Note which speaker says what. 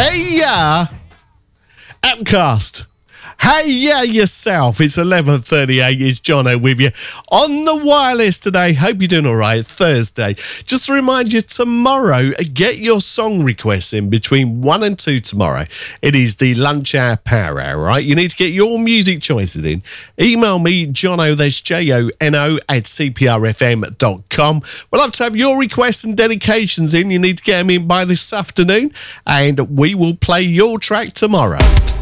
Speaker 1: Hey, Outcast. Hey, yourself. It's 11:38. It's Jono with you on the wireless today. Hope you're doing all right. Thursday. Just to remind you, tomorrow, get your song requests in between 1 and 2 tomorrow. It is the lunch hour power hour, right? You need to get your music choices in. Email me, Jono, that's JONO, at cprfm.com. We'll have to have your requests and dedications in. You need to get them in by this afternoon, and we will play your track tomorrow.